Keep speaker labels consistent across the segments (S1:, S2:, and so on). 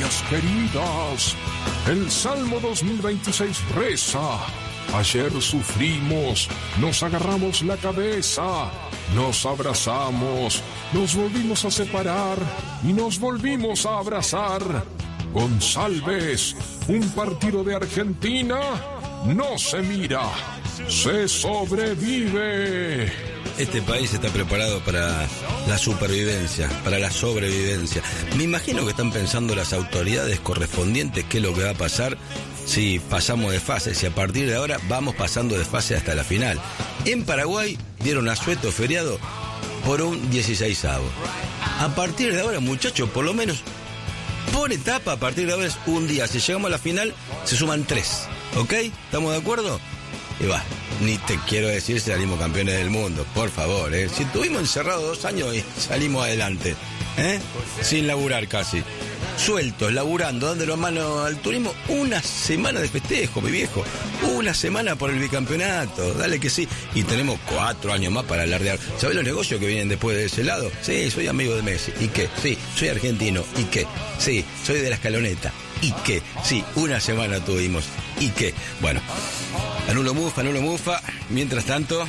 S1: familias queridas. El Salmo 2026 reza: ayer sufrimos, nos agarramos la cabeza, nos abrazamos, nos volvimos a separar y nos volvimos a abrazar. González, un partido de Argentina no se mira, se sobrevive.
S2: Este país está preparado para la supervivencia, para la sobrevivencia. Me imagino que están pensando las autoridades correspondientes qué es lo que va a pasar si pasamos de fase, si a partir de ahora vamos pasando de fase hasta la final. En Paraguay dieron asueto feriado por un 16avo. A partir de ahora, muchachos, por lo menos por etapa, a partir de ahora es un día. Si llegamos a la final, se suman 3. ¿Ok? ¿Estamos de acuerdo? Y va, ni te quiero decir si salimos campeones del mundo, por favor, ¿eh? Si estuvimos encerrados 2 años y salimos adelante, ¿eh? Sin laburar casi. Sueltos, laburando, dando la mano al turismo. Una semana de festejo, mi viejo. Una semana por el bicampeonato. Dale que sí. Y tenemos 4 años más para alardear. ¿Sabés los negocios que vienen después de ese lado? Sí, soy amigo de Messi. ¿Y qué? Sí, soy argentino. ¿Y qué? Sí, soy de la Escaloneta. ¿Y qué? Sí, una semana tuvimos. ¿Y qué? Bueno, anulo mufa. Mientras tanto,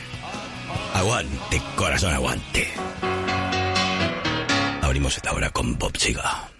S2: aguante, corazón, aguante. Abrimos esta hora con Bob Siga.